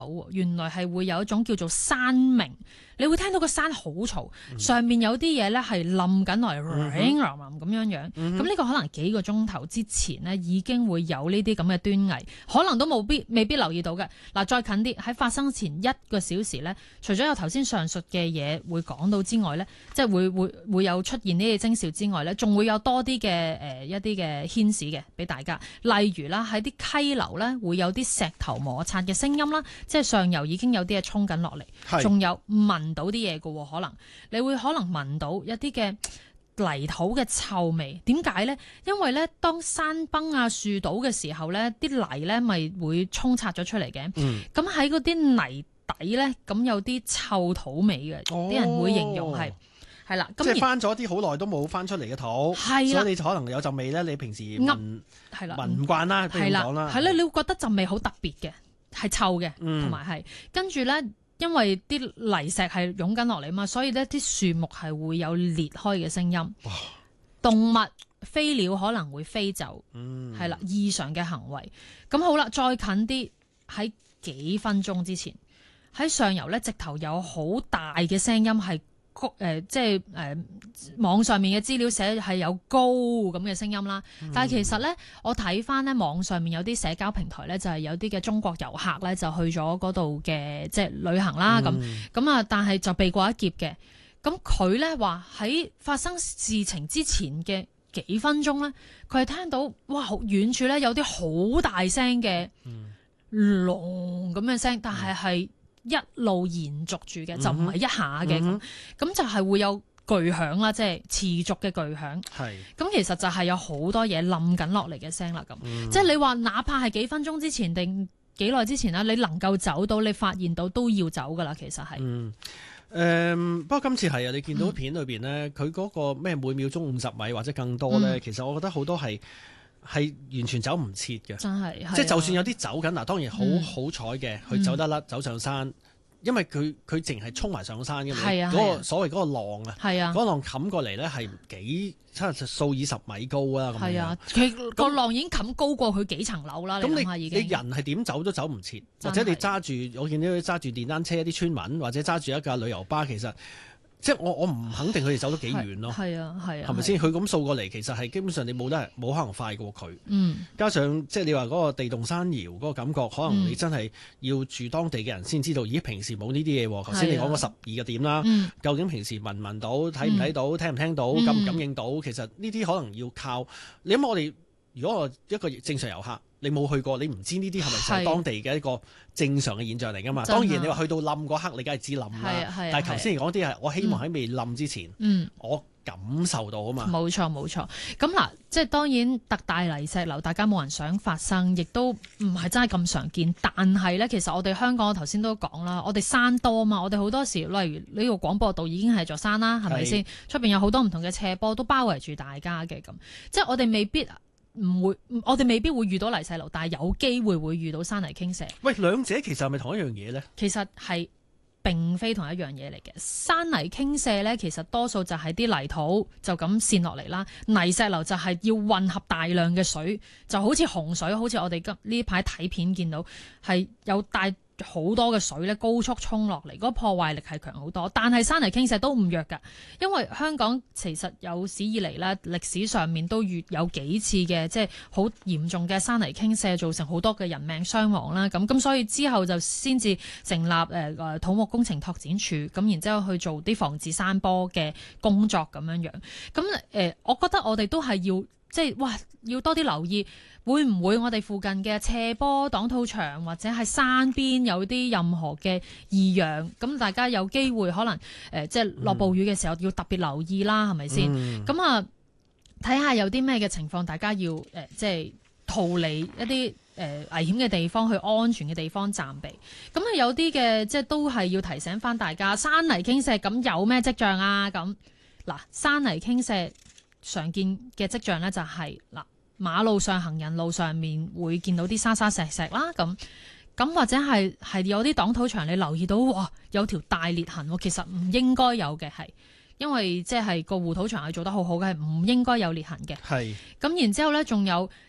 原來係會有一種叫做山鳴，你會聽到個山好嘈，上面有啲嘢咧係冧緊落嚟咁樣樣。咁呢個可能幾個鐘頭之前呢已經會有呢啲咁嘅端倪，可能都未必留意到嘅。嗱，再近啲喺發生前1個小時呢，除咗有頭先上述嘅嘢會講到之外呢，即係會有出現呢啲徵兆之外呢，仲會有多啲嘅一啲嘅牽使嘅俾大家。例如啦，喺啲溪流呢會有啲石頭摩擦嘅聲音啦。即係上游已經有啲嘢衝緊落嚟，仲有聞到啲嘢嘅喎，可能你會可能聞到一啲嘅泥土嘅臭味。點解呢？因為咧，當山崩啊、樹倒嘅時候咧，啲泥咧咪會沖刷咗出嚟嘅。咁喺嗰啲泥底咧，咁有啲臭土味嘅，啲人會形容係啦。 即係翻咗啲好耐都冇翻出嚟嘅土，所以你就可能有陣味咧。你平時聞唔慣啦，不如咁講啦。係啦， 你會覺得陣味好特別嘅。係臭嘅，同埋係跟住咧，因為啲泥石係湧緊落嚟嘛，所以咧啲樹木係會有裂開嘅聲音。動物、飛鳥可能會飛走，係啦，異常嘅行為。咁好啦，再近啲喺幾分鐘之前，喺上游咧，直頭有好大嘅聲音係。即係網上面嘅資料寫係有高咁嘅聲音啦，但係其實咧，我睇翻咧網上面有啲社交平台咧，就係有啲嘅中國遊客咧就去咗嗰度嘅即係旅行啦，咁啊，但係就避過一劫嘅。咁佢咧話喺發生事情之前嘅幾分鐘咧，佢係聽到哇，遠處咧有啲好大聲嘅隆咁嘅聲，但係一路延續住嘅，就唔係一下嘅，咁就係會有巨響啦，即係持續嘅巨響。咁其實就係有好多嘢冧緊落嚟嘅聲啦。咁即係你話，哪怕係幾分鐘之前定幾耐之前啦，你能夠走到，你發現到都要走噶啦。其實係。 不過今次係啊，你見到片裏邊呢，佢嗰個咩每秒鐘50米或者更多呢，其實我覺得好多係完全走唔切嘅， 真係， 即係就算有啲走緊嗱，當然好彩嘅，佢走得甩走上山，因為佢淨係衝埋上山嘅嘛，嗰個所謂嗰個浪啊，嗰個浪冚過嚟咧係差數以十米高啊，咁樣。係啊， 佢個浪已經冚高過佢幾層樓啦。 咁你諗下已經， 你人係點走都走唔切，或者你揸住我見到揸住電單車一啲村民，或者揸住一架旅遊巴，其實。即係我唔肯定佢哋走得幾遠咯，係咪先？佢咁掃過嚟，其實係基本上你冇可能快過佢。加上即係你話嗰個地動山搖嗰個感覺，可能你真係要住當地嘅人先知道。咦，平時冇呢啲嘢喎。頭先你講個12個點啦，究竟平時聞唔聞到、睇唔睇到、聽唔聽到、感唔感應到？其實呢啲可能要靠你諗我哋。如果我一個正常遊客，你冇去過，你唔知呢啲係咪就係當地嘅一個正常嘅現象嚟㗎嘛？當然你話去到冧嗰刻，你梗係知冧啦。但係頭先嚟講啲係我希望喺未冧之前，我感受到啊嘛。冇錯。咁嗱，即係當然特大泥石流，大家冇人想發生，亦都唔係真係咁常見。但係咧，其實我哋香港頭先都講啦，我哋山多啊嘛，我哋好多時例如呢個廣播道已經係座山啦，係咪先？出邊有好多唔同嘅斜坡都包圍住大家嘅咁，即係我哋未必。我哋未必會遇到泥石流，但係有機會遇到山泥傾瀉。 喂，兩者其實係咪同一樣嘢呢？ 其實係並非同一樣嘢嚟嘅。山泥傾瀉呢，其實多數就係啲泥土就咁滲落嚟啦。泥石流就係要混合大量嘅水，就好似洪水，好似我哋呢排睇片見到係有大好多嘅水咧，高速衝落嚟，嗰個破壞力係強好多。但係山泥傾瀉都唔弱㗎，因為香港其實有史以嚟咧，歷史上面都有幾次嘅即係好嚴重嘅山泥傾瀉，造成好多嘅人命傷亡啦。咁所以之後就先至成立土木工程拓展署，咁然之後去做啲防治山坡嘅工作咁樣樣。咁我覺得我哋都係要即係要多啲留意。會唔會我哋附近嘅斜坡、擋土牆或者係山邊有啲任何嘅異樣？咁大家有機會可能即係落暴雨嘅時候要特別留意啦，係咪先？咁啊，睇下有啲咩嘅情況，大家要即係逃離一啲危險嘅地方，去安全嘅地方暫避。咁啊，有啲嘅即係都係要提醒翻大家，山泥傾瀉咁有咩跡象啊？咁嗱，山泥傾瀉常見嘅跡象咧就係嗱。馬路上、行人路上面會見到啲沙沙石石啦，咁或者係有啲擋土牆，你留意到哇有條大裂痕，其實唔應該有嘅，係因為即係個護土牆係做得好好嘅，係唔應該有裂痕嘅。係咁然之後咧，仲有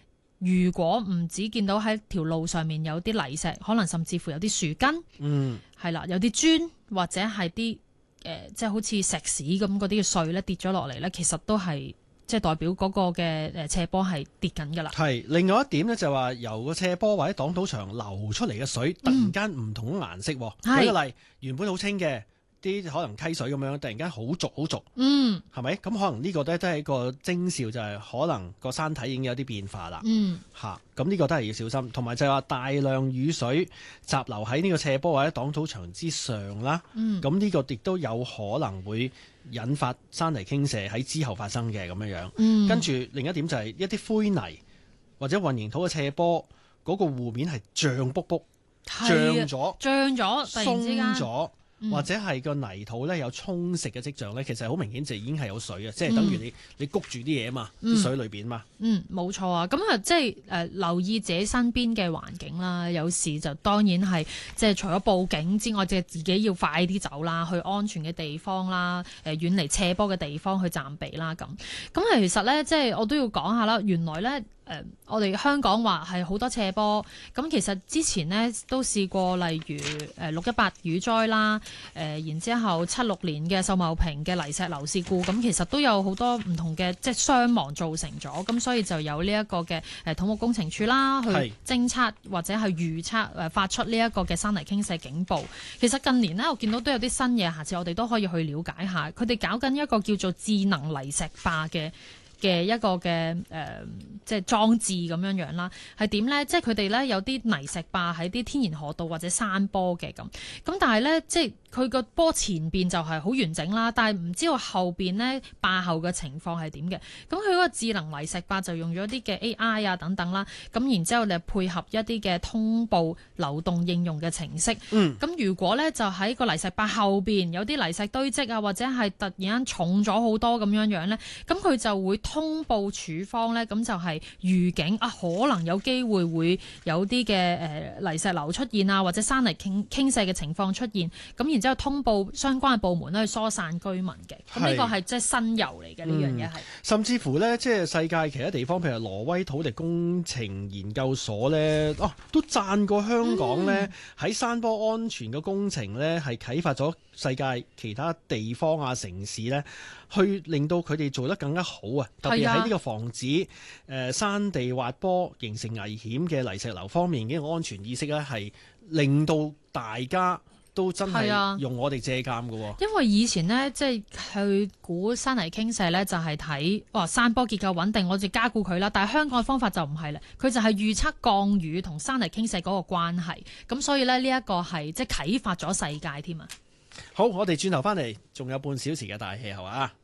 如果唔止見到喺條路上面有啲泥石，可能甚至乎有啲樹根，係啦，有啲磚或者係啲即係好似石屎咁嗰啲嘅碎咧跌咗落嚟咧，其實都係即係代表嗰個嘅斜坡係跌緊㗎啦。係另外一點咧，就係話由個斜坡或者擋土牆流出嚟嘅水，突然間唔同顏色。舉個例，原本好清嘅。啲可能溪水咁樣，突然間好濁，係咪？咁可能呢個都係一個徵兆，就係可能個山體已經有啲變化啦。咁呢個都係要小心。同埋就係話大量雨水雜留喺呢個斜坡或者擋土牆之上啦。咁呢個亦都有可能會引發山泥傾瀉喺之後發生嘅咁樣。跟住另一點就係一啲灰泥或者混凝土嘅斜坡嗰個湖面係脹卜卜、脹咗、鬆咗。或者係個泥土咧有沖蝕嘅跡象咧，其實好明顯就已經係有水嘅，即係等於你谷住啲嘢嘛，啲水裏邊嘛。 冇錯啊。咁啊，即係留意自己身邊嘅環境啦。有時就當然係即係除咗報警之外，即係自己要快啲走啦，去安全嘅地方啦，遠離斜坡嘅地方去暫避啦。咁其實咧，即係我都要講下啦。原來咧。我哋香港話係好多斜坡，咁其實之前呢都試過，例如618雨災啦，然之後76年嘅秀茂坪嘅泥石流事故，咁其實都有好多唔同嘅即係傷亡造成咗，咁所以就有呢一個嘅土木工程處啦，去偵測或者係預測發出呢一個嘅山泥傾瀉警報。其實近年呢，我見到都有啲新嘢，下次我哋都可以去了解下，佢哋搞緊一個叫做智能泥石壩嘅一個嘅即係裝置咁樣啦，係點咧？即係佢哋咧有啲泥石壩喺啲天然河道或者山坡嘅咁，但係咧即係佢個坡前邊就係好完整啦，但係唔知道後邊咧壩後嘅情況係點嘅。咁佢嗰個智能泥石壩就用咗啲嘅 AI 啊等等啦，咁然之後你配合一啲嘅通報流動應用嘅程式。咁如果咧就喺個泥石壩後邊有啲泥石堆積啊，或者係突然間重咗好多咁樣咧，咁佢就會通報處方咧，咁就係預警啊，可能有機會有啲嘅泥石流出現啊，或者山泥傾瀉嘅情況出現，咁然之後通報相關嘅部門咧去疏散居民嘅。咁呢個係即係新猷嚟嘅呢樣嘢係。甚至乎咧，即係世界其他地方，譬如挪威土地工程研究所咧，都讚過香港咧喺山坡安全嘅工程咧，係啟發咗世界其他地方啊城市咧，去令到佢哋做得更加好啊！特別喺呢個防止山地滑坡形成危險嘅泥石流方面嘅安全意識咧，係令到大家都真係用我哋借鑑嘅。因為以前呢，即係去估山泥傾瀉咧，就係睇山坡結構穩定，我哋加固佢啦。但係香港嘅方法就唔係啦，佢就係預測降雨同山泥傾瀉嗰個關係。咁所以咧，呢一個係即係啟發咗世界添啊！好，我哋轉頭翻嚟，仲有半小時嘅大氣候啊！